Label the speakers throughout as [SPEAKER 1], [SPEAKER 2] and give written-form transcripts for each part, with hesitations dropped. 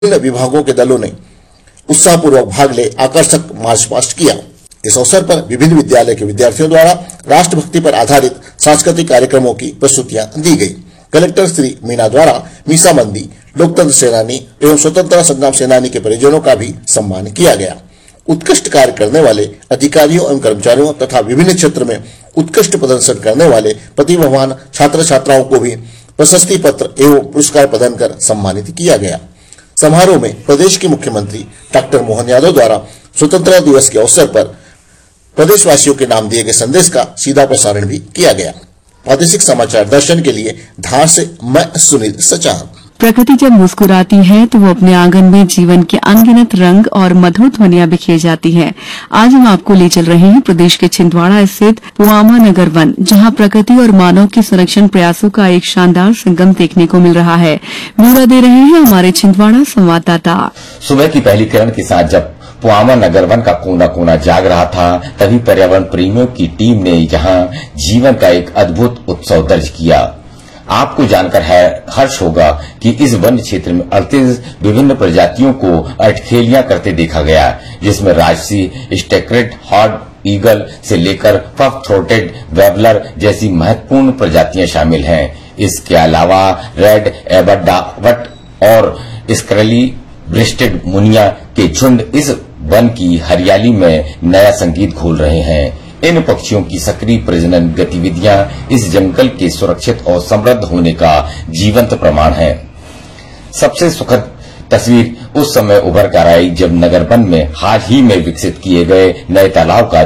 [SPEAKER 1] विभिन्न विभागों के दलों ने उत्साहपूर्वक भाग ले आकर्षक मार्च पास्ट किया। इस अवसर पर विभिन्न विद्यालय के विद्यार्थियों द्वारा राष्ट्रभक्ति पर आधारित सांस्कृतिक कार्यक्रमों की प्रस्तुतियां दी गई। कलेक्टर श्री मीना द्वारा मीसाबंदी, लोकतंत्र सेनानी एवं स्वतंत्रता संग्राम सेनानी के परिजनों का भी सम्मान किया गया। उत्कृष्ट कार्य करने वाले अधिकारियों एवं कर्मचारियों तथा विभिन्न क्षेत्र में उत्कृष्ट प्रदर्शन करने वाले प्रतिभावान छात्र छात्राओं को भी प्रशस्ति पत्र एवं पुरस्कार प्रदान कर सम्मानित किया गया। समारोह में प्रदेश के मुख्यमंत्री डॉक्टर मोहन यादव द्वारा स्वतंत्रता दिवस के अवसर पर प्रदेशवासियों के नाम दिए गए संदेश का सीधा प्रसारण भी किया गया। प्रादेशिक समाचार दर्शन के लिए धार से मैं सुनील सचान।
[SPEAKER 2] प्रकृति जब मुस्कुराती है तो वो अपने आंगन में जीवन के अनगिनत रंग और मधुर ध्वनियां बिखेर जाती है। आज हम आपको ले चल रहे हैं प्रदेश के छिंदवाड़ा स्थित पुआमा नगर वन, जहां प्रकृति और मानव के संरक्षण प्रयासों का एक शानदार संगम देखने को मिल रहा है। ब्यौरा दे रहे हैं हमारे छिंदवाड़ा संवाददाता।
[SPEAKER 3] सुबह की पहली किरण के साथ जब पुआमा नगर वन का कोना कोना जाग रहा था, तभी पर्यावरण प्रेमियों की टीम ने यहां जीवन का एक अद्भुत उत्सव दर्ज किया। आपको जानकर हर्ष होगा कि इस वन क्षेत्र में 38 विभिन्न प्रजातियों को अठखेलियां करते देखा गया, जिसमें राजसी स्टेक्रेट हॉर्ड ईगल से लेकर पफ थ्रोटेड वेबलर जैसी महत्वपूर्ण प्रजातियां शामिल हैं। इसके अलावा रेड एबरडावट और स्क्रली ब्रेस्टेड मुनिया के झुंड इस वन की हरियाली में नया संगीत घोल रहे हैं। इन पक्षियों की सक्रिय प्रजनन गतिविधियां इस जंगल के सुरक्षित और समृद्ध होने का जीवंत प्रमाण है। सबसे सुखद तस्वीर उस समय उभर कर आई जब नगर वन में हाल ही में विकसित किए गए नए तालाब का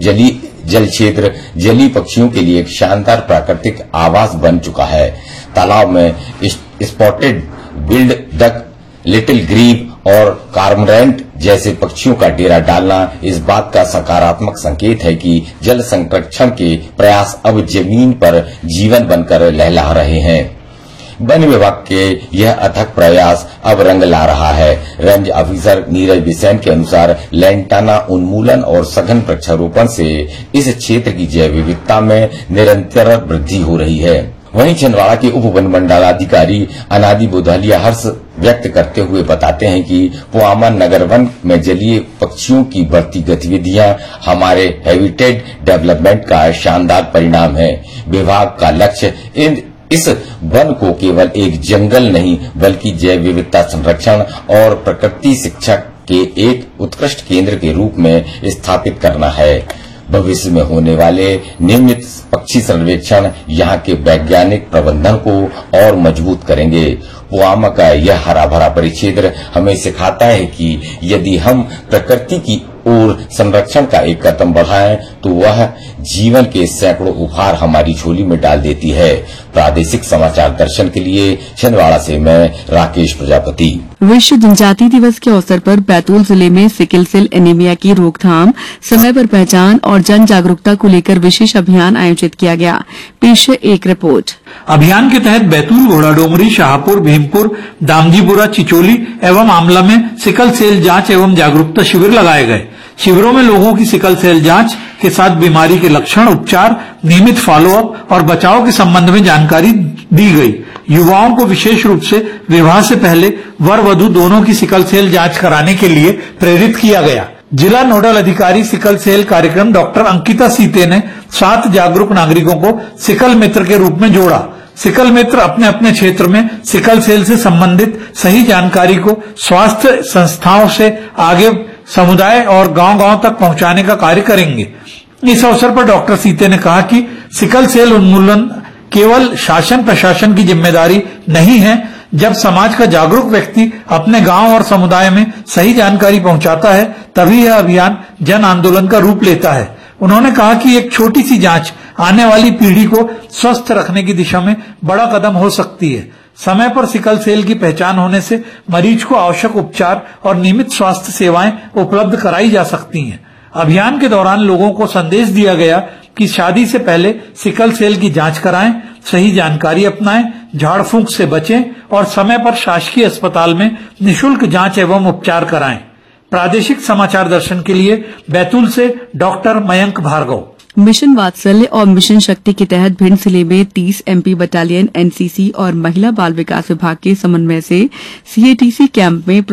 [SPEAKER 3] जल क्षेत्र जलीय पक्षियों के लिए एक शानदार प्राकृतिक आवास बन चुका है। तालाब में spotted billed duck, little grieve और कार्मोरेंट जैसे पक्षियों का डेरा डालना इस बात का सकारात्मक संकेत है कि जल संरक्षण के प्रयास अब जमीन पर जीवन बनकर लहला रहे हैं। वन विभाग के यह अथक प्रयास अब रंग ला रहा है। रेंज ऑफिसर नीरज बिसेन के अनुसार लैंटाना उन्मूलन और सघन वृक्षारोपण से इस क्षेत्र की जैव विविधता में निरंतर वृद्धि हो रही है। वहीं छिंदवाड़ा के उप वन मंडलाधिकारी अनादि बुधालिया हर्ष व्यक्त करते हुए बताते हैं कि पुआमा नगर वन में जलीय पक्षियों की बढ़ती गतिविधियां हमारे हैबिटेट डेवलपमेंट का शानदार परिणाम है। विभाग का लक्ष्य इस वन को केवल एक जंगल नहीं बल्कि जैव विविधता संरक्षण और प्रकृति शिक्षा के एक उत्कृष्ट केंद्र के रूप में स्थापित करना है। भविष्य में होने वाले नियमित पक्षी सर्वेक्षण यहाँ के वैज्ञानिक प्रबंधन को और मजबूत करेंगे। पुआमा का यह हरा भरा परिक्षेत्र हमें सिखाता है कि यदि हम प्रकृति की ओर संरक्षण का एक कदम बढ़ाएं तो वह जीवन के सैकड़ों उपहार हमारी झोली में डाल देती है। प्रादेशिक समाचार दर्शन के लिए छिंदवाड़ा से मैं राकेश प्रजापति।
[SPEAKER 2] विश्व जनजाति दिवस के अवसर पर बैतूल जिले में सिकल सेल एनीमिया की रोकथाम, समय पर पहचान और जन जागरूकता को लेकर विशेष अभियान आयोजित किया गया। पेश है एक रिपोर्ट।
[SPEAKER 4] अभियान के तहत बैतूल, घोड़ाडोंगरी, शाहपुर, भीमपुर, दामजीपुरा, चिचोली एवं आमला में सिकल सेल जांच एवं जागरूकता शिविर लगाए गए। शिविरों में लोगों की सिकल सेल जांच के साथ बीमारी के लक्षण, उपचार, नियमित फॉलोअप और बचाव के संबंध में जानकारी दी गई। युवाओं को विशेष रूप से विवाह से पहले वर वधु दोनों की सिकल सेल जांच कराने के लिए प्रेरित किया गया। जिला नोडल अधिकारी सिकल सेल कार्यक्रम डॉक्टर अंकिता सीते ने 7 जागरूक नागरिकों को सिकल मित्र के रूप में जोड़ा। सिकल मित्र अपने अपने क्षेत्र में सिकल सेल से संबंधित सही जानकारी को स्वास्थ्य संस्थाओं से आगे समुदाय और गांव-गांव तक पहुंचाने का कार्य करेंगे। इस अवसर पर डॉक्टर सीते ने कहा कि सिकल सेल उन्मूलन केवल शासन प्रशासन की जिम्मेदारी नहीं है। जब समाज का जागरूक व्यक्ति अपने गांव और समुदाय में सही जानकारी पहुंचाता है, तभी यह अभियान जन आंदोलन का रूप लेता है। उन्होंने कहा कि एक छोटी सी जांच आने वाली पीढ़ी को स्वस्थ रखने की दिशा में बड़ा कदम हो सकती है। समय पर सिकल सेल की पहचान होने से मरीज को आवश्यक उपचार और नियमित स्वास्थ्य सेवाएं उपलब्ध कराई जा सकती हैं। अभियान के दौरान लोगों को संदेश दिया गया कि शादी से पहले सिकल सेल की जांच कराएं, सही जानकारी अपनाएं, झाड़ फूंक से बचें और समय पर शासकीय अस्पताल में निःशुल्क जांच एवं उपचार कराएं। प्रादेशिक समाचार दर्शन के लिए बैतूल से डॉक्टर मयंक भार्गव।
[SPEAKER 2] मिशन वात्सल्य और मिशन शक्ति के तहत भिंड जिले में 30 एमपी बटालियन एनसीसी और महिला बाल विकास विभाग के समन्वय से सीएटीसी कैंप में